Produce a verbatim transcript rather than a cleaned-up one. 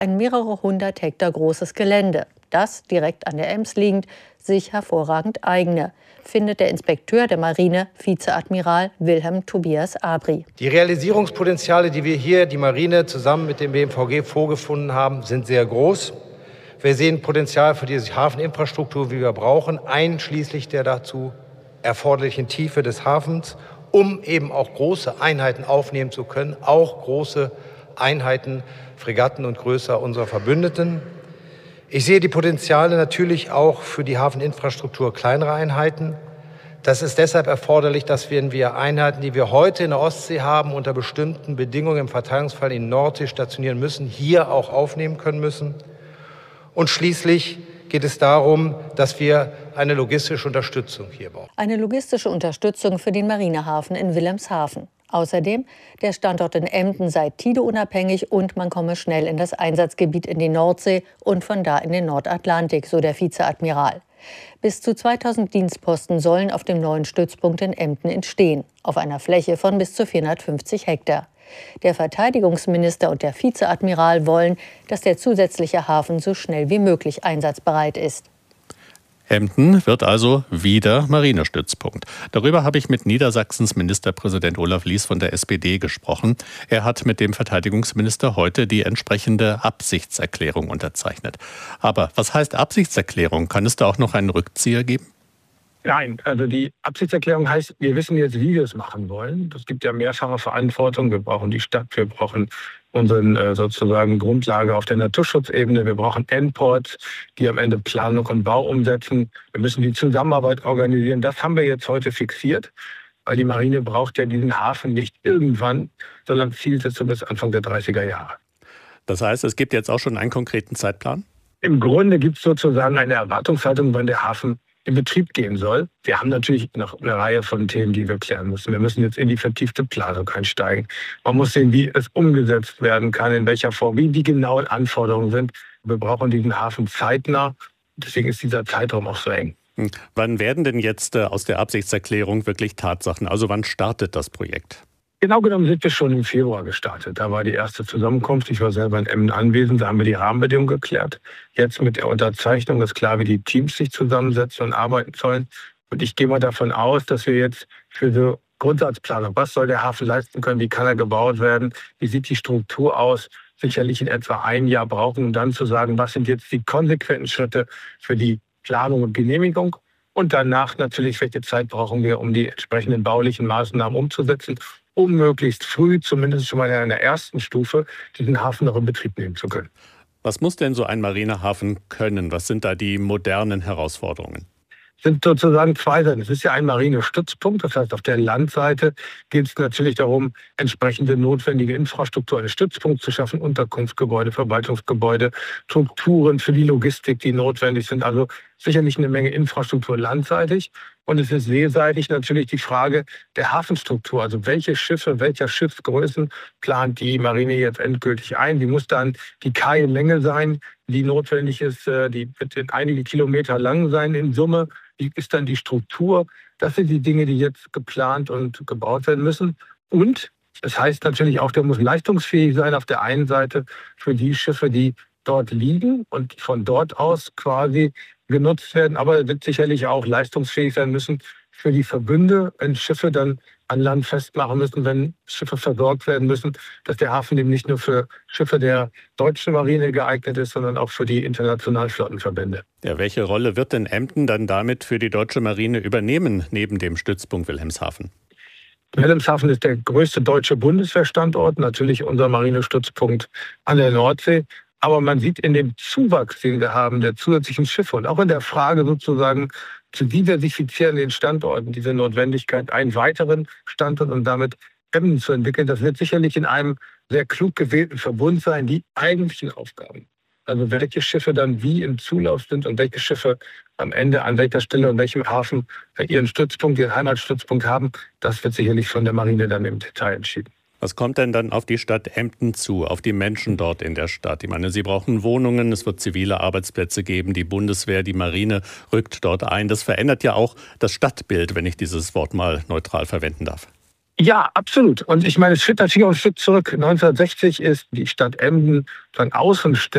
ein mehrere hundert Hektar großes Gelände, das direkt an der Ems liegend sich hervorragend eigne, findet der Inspekteur der Marine, Vizeadmiral Wilhelm Tobias Abri. Die Realisierungspotenziale, die wir hier, die Marine, zusammen mit dem B M V G vorgefunden haben, sind sehr groß. Wir sehen Potenzial für die Hafeninfrastruktur, wie wir brauchen, einschließlich der dazu erforderlichen Tiefe des Hafens, um eben auch große Einheiten aufnehmen zu können, auch große Einheiten, Fregatten und größer unserer Verbündeten. Ich sehe die Potenziale natürlich auch für die Hafeninfrastruktur kleinerer Einheiten. Das ist deshalb erforderlich, dass wir Einheiten, die wir heute in der Ostsee haben, unter bestimmten Bedingungen im Verteidigungsfall in Nordsee stationieren müssen, hier auch aufnehmen können müssen. Und schließlich geht es darum, dass wir eine logistische Unterstützung hier bauen. Eine logistische Unterstützung für den Marinehafen in Wilhelmshaven. Außerdem, der Standort in Emden sei Tide-unabhängig und man komme schnell in das Einsatzgebiet in die Nordsee und von da in den Nordatlantik, so der Vizeadmiral. Bis zu zweitausend Dienstposten sollen auf dem neuen Stützpunkt in Emden entstehen, auf einer Fläche von bis zu vierhundertfünfzig Hektar. Der Verteidigungsminister und der Vizeadmiral wollen, dass der zusätzliche Hafen so schnell wie möglich einsatzbereit ist. Emden wird also wieder Marinestützpunkt. Darüber habe ich mit Niedersachsens Ministerpräsident Olaf Lies von der S P D gesprochen. Er hat mit dem Verteidigungsminister heute die entsprechende Absichtserklärung unterzeichnet. Aber was heißt Absichtserklärung? Kann es da auch noch einen Rückzieher geben? Nein, also die Absichtserklärung heißt, wir wissen jetzt, wie wir es machen wollen. Es gibt ja mehrfache Verantwortung. Wir brauchen die Stadt, wir brauchen unsere sozusagen Grundlage auf der Naturschutzebene. Wir brauchen Endports, die am Ende Planung und Bau umsetzen. Wir müssen die Zusammenarbeit organisieren. Das haben wir jetzt heute fixiert, weil die Marine braucht ja diesen Hafen nicht irgendwann, sondern Zielsetzung bis Anfang der dreißiger Jahre. Das heißt, es gibt jetzt auch schon einen konkreten Zeitplan? Im Grunde gibt es sozusagen eine Erwartungshaltung, wann der Hafen in Betrieb gehen soll. Wir haben natürlich noch eine Reihe von Themen, die wir klären müssen. Wir müssen jetzt in die vertiefte Planung einsteigen. Man muss sehen, wie es umgesetzt werden kann, in welcher Form, wie die genauen Anforderungen sind. Wir brauchen diesen Hafen zeitnah. Deswegen ist dieser Zeitraum auch so eng. Wann werden denn jetzt aus der Absichtserklärung wirklich Tatsachen? Also wann startet das Projekt? Genau genommen sind wir schon im Februar gestartet. Da war die erste Zusammenkunft. Ich war selber in Emden anwesend. Da haben wir die Rahmenbedingungen geklärt. Jetzt mit der Unterzeichnung ist klar, wie die Teams sich zusammensetzen und arbeiten sollen. Und ich gehe mal davon aus, dass wir jetzt für so Grundsatzplanung, was soll der Hafen leisten können, wie kann er gebaut werden, wie sieht die Struktur aus, sicherlich in etwa ein Jahr brauchen, um dann zu sagen, was sind jetzt die konsequenten Schritte für die Planung und Genehmigung. Und danach natürlich, welche Zeit brauchen wir, um die entsprechenden baulichen Maßnahmen umzusetzen, um möglichst früh, zumindest schon mal in einer ersten Stufe, diesen Hafen noch in Betrieb nehmen zu können. Was muss denn so ein Marinehafen können? Was sind da die modernen Herausforderungen? Es sind sozusagen zwei Seiten. Es ist ja ein Marinestützpunkt. Das heißt, auf der Landseite geht es natürlich darum, entsprechende notwendige Infrastruktur, einen Stützpunkt zu schaffen, Unterkunftsgebäude, Verwaltungsgebäude, Strukturen für die Logistik, die notwendig sind. Also sicherlich eine Menge Infrastruktur landseitig. Und es ist seeseitig natürlich die Frage der Hafenstruktur. Also welche Schiffe, welcher Schiffsgrößen plant die Marine jetzt endgültig ein? Wie muss dann die Kaienlänge sein, die notwendig ist? Die wird einige Kilometer lang sein in Summe. Wie ist dann die Struktur? Das sind die Dinge, die jetzt geplant und gebaut werden müssen. Und es heißt natürlich auch, der muss leistungsfähig sein auf der einen Seite für die Schiffe, die dort liegen und von dort aus quasi genutzt werden, aber er wird sicherlich auch leistungsfähig sein müssen für die Verbünde, wenn Schiffe dann an Land festmachen müssen, wenn Schiffe versorgt werden müssen, dass der Hafen eben nicht nur für Schiffe der deutschen Marine geeignet ist, sondern auch für die internationalen Flottenverbände. Ja, welche Rolle wird denn Emden dann damit für die deutsche Marine übernehmen, neben dem Stützpunkt Wilhelmshaven? Wilhelmshaven ist der größte deutsche Bundeswehrstandort, natürlich unser Marinestützpunkt an der Nordsee. Aber man sieht in dem Zuwachs, den wir haben, der zusätzlichen Schiffe und auch in der Frage sozusagen zu diversifizieren den Standorten, diese Notwendigkeit, einen weiteren Standort und damit Emden zu entwickeln, das wird sicherlich in einem sehr klug gewählten Verbund sein, die eigentlichen Aufgaben. Also welche Schiffe dann wie im Zulauf sind und welche Schiffe am Ende an welcher Stelle und welchem Hafen ihren Stützpunkt, ihren Heimatstützpunkt haben, das wird sicherlich von der Marine dann im Detail entschieden. Was kommt denn dann auf die Stadt Emden zu, auf die Menschen dort in der Stadt? Ich meine, sie brauchen Wohnungen, es wird zivile Arbeitsplätze geben, die Bundeswehr, die Marine rückt dort ein. Das verändert ja auch das Stadtbild, wenn ich dieses Wort mal neutral verwenden darf. Ja, absolut. Und ich meine, es führt natürlich auch ein Stück zurück. neunzehnhundertsechzig ist die Stadt Emden von Außenstelle